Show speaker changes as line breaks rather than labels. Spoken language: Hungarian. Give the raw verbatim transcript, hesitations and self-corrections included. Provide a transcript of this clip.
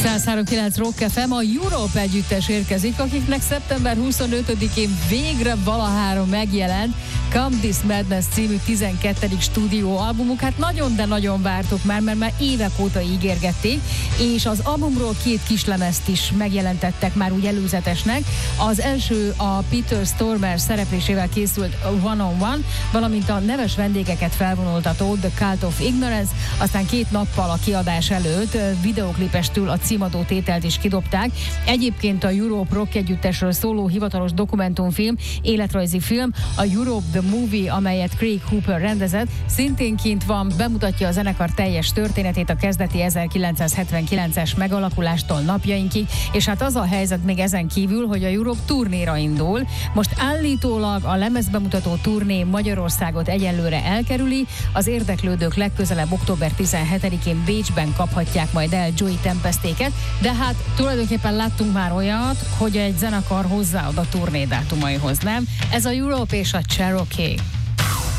száz három kilenc Rock ef em, a Europe együttes érkezik, akiknek szeptember huszonötödikén végre valahára megjelent Come This Madness című tizenkettedik stúdióalbumuk. Hát nagyon, de nagyon vártuk már, mert már évek óta ígérgették, és az albumról két kislemezt is megjelentettek már úgy előzetesnek. Az első a Peter Stormare szereplésével készült One on One, valamint a neves vendégeket felvonultató The Cult of Ignorance, aztán két nappal a kiadás előtt videoklipestül a címadó tételt is kidobták. Egyébként a Europe Rock együttesről szóló hivatalos dokumentumfilm, életrajzi film, a Europe The Movie, amelyet Craig Hooper rendezett, szintén kint van, bemutatja a zenekar teljes történetét a kezdeti ezerkilencszázhetvenkilences megalakulástól napjainkig, és hát az a helyzet még ezen kívül, hogy a Europe turnéra indul. Most állítólag a lemezbemutató turné Magyarországot egyelőre elkerüli, az érdeklődők legközelebb október tizenhetedikén Bécsben kaphatják majd el Joey Tempestéket, de hát tulajdonképpen láttunk már olyat, hogy egy zenekar hozzáad a turné dátumaihoz, nem? Ez a Europe és a Cherokee.